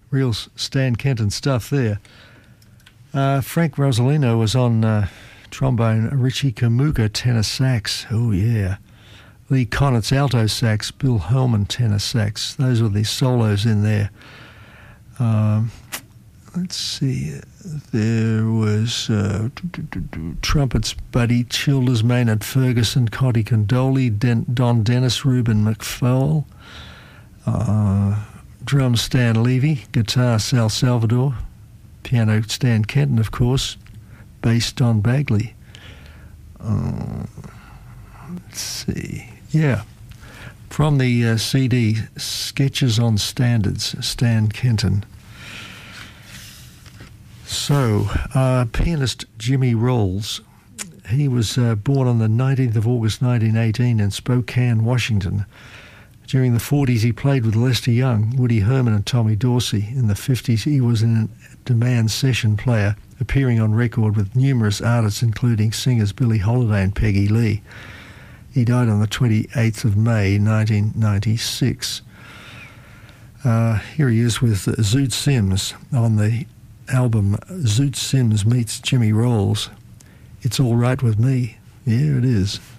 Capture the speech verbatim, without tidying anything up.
real Stan Kenton stuff there. Uh, Frank Rosalino was on uh, trombone, Richie Kamuka tenor sax, oh yeah. Lee Konitz alto sax, Bill Hellman tenor sax. Those were the solos in there. Um, let's see, there was uh, trumpets Buddy Childers, Maynard Ferguson, Conti Condoli, Den- Don Dennis, Ruben McFall, uh, drums Stan Levy, guitar Sal Salvador, piano Stan Kenton, of course, bass Don Bagley. Uh, let's see, yeah. From the uh, C D, Sketches on Standards, Stan Kenton. So, uh, pianist Jimmy Rolls, he was uh, born on the nineteenth of August nineteen eighteen in Spokane, Washington. During the forties, he played with Lester Young, Woody Herman and Tommy Dorsey. In the fifties, he was an demand session player, appearing on record with numerous artists, including singers Billie Holiday and Peggy Lee. He died on the twenty-eighth of May, nineteen ninety-six. Uh, here he is with Zoot Sims on the album Zoot Sims Meets Jimmy Rolls. It's All Right With Me. Yeah, it is.